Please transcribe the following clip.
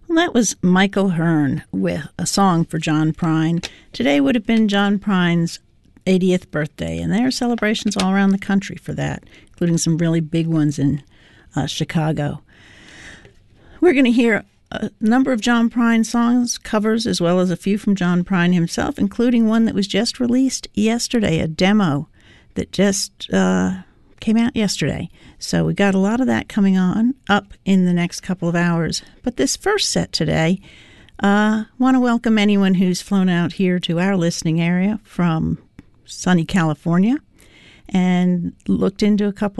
Well, that was Michael Hearn with a song for John Prine. Today would have been John Prine's 80th birthday, and there are celebrations all around the country for that, including some really big ones in Chicago. We're going to hear a number of John Prine songs, covers, as well as a few from John Prine himself, including one that was just released yesterday, a demo that just came out yesterday. So we got a lot of that coming on up in the next couple of hours. But this first set today, want to welcome anyone who's flown out here to our listening area from sunny California and looked into a couple